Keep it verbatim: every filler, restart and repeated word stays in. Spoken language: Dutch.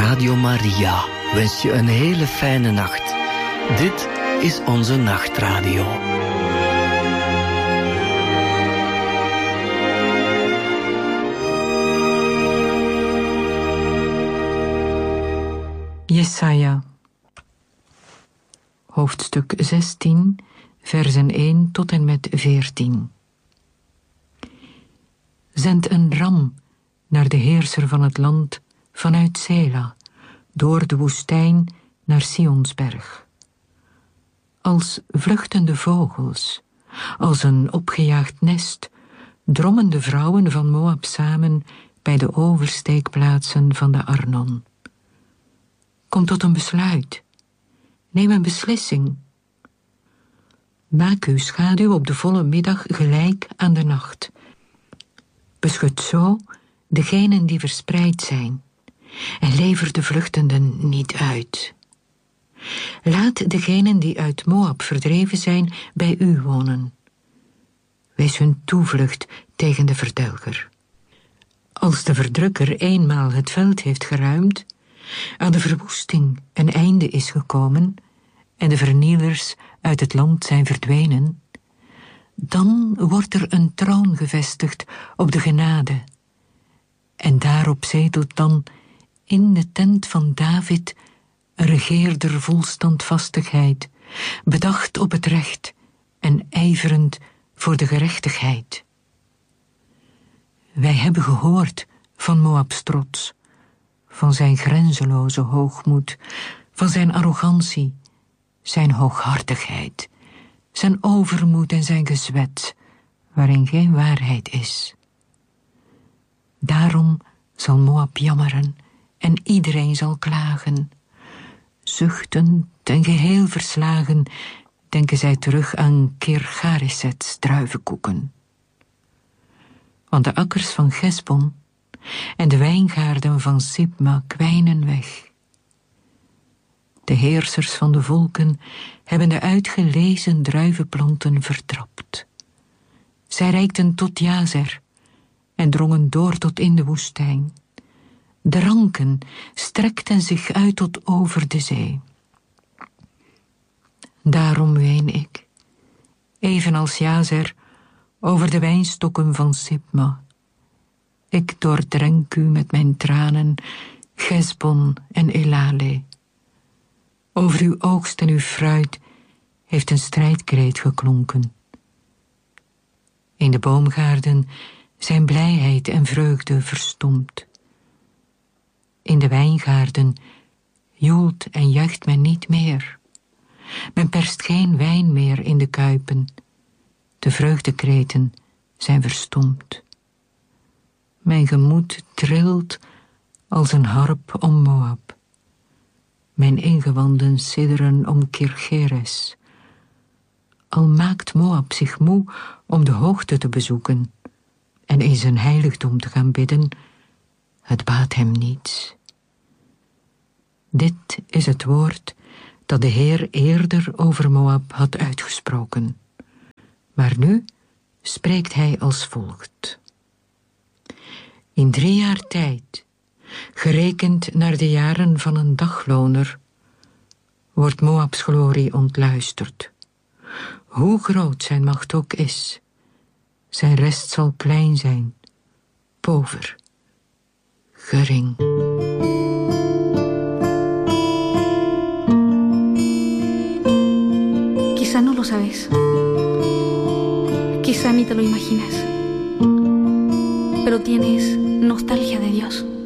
Radio Maria wens je een hele fijne nacht. Dit is onze nachtradio. Jesaja, hoofdstuk zestien, versen één tot en met veertien. Zend een ram naar de heerser van het land vanuit Sela, door de woestijn naar Sionsberg. Als vluchtende vogels, als een opgejaagd nest, drommen de vrouwen van Moab samen bij de oversteekplaatsen van de Arnon. Kom tot een besluit. Neem een beslissing. Maak uw schaduw op de volle middag gelijk aan de nacht. Beschut zo degenen die verspreid zijn en lever de vluchtenden niet uit. Laat degenen die uit Moab verdreven zijn bij u wonen. Wees hun toevlucht tegen de verdelger. Als de verdrukker eenmaal het veld heeft geruimd, aan de verwoesting een einde is gekomen en de vernielers uit het land zijn verdwenen, dan wordt er een troon gevestigd op de genade. En daarop zetelt dan in de tent van David een regeerder vol standvastigheid, bedacht op het recht en ijverend voor de gerechtigheid. Wij hebben gehoord van Moabs trots, van zijn grenzeloze hoogmoed, van zijn arrogantie, zijn hooghartigheid, zijn overmoed en zijn gezwet, waarin geen waarheid is. Daarom zal Moab jammeren en iedereen zal klagen. Zuchtend en geheel verslagen denken zij terug aan Kirgarisets druivenkoeken. Want de akkers van Gesbon en de wijngaarden van Sibma kwijnen weg. De heersers van de volken hebben de uitgelezen druivenplanten vertrapt. Zij reikten tot Jazer en drongen door tot in de woestijn. De ranken strekten zich uit tot over de zee. Daarom ween ik, evenals Jazer, over de wijnstokken van Sibma. Ik doordrenk u met mijn tranen, Gesbon en Elale. Over uw oogst en uw fruit heeft een strijdkreet geklonken. In de boomgaarden zijn blijheid en vreugde verstomd. In de wijngaarden joelt en juicht men niet meer. Men perst geen wijn meer in de kuipen. De vreugdekreten zijn verstomd. Mijn gemoed trilt als een harp om Moab. Mijn ingewanden sidderen om Kirgeres. Al maakt Moab zich moe om de hoogte te bezoeken en in zijn heiligdom te gaan bidden, het baat hem niets. Dit is het woord dat de Heer eerder over Moab had uitgesproken. Maar nu spreekt hij als volgt. In drie jaar tijd, gerekend naar de jaren van een dagloner, wordt Moabs glorie ontluisterd. Hoe groot zijn macht ook is, zijn rest zal klein zijn, pover, gering. Quizá no lo sabes. Quizá ni te lo imaginas. Pero tienes nostalgia de Dios.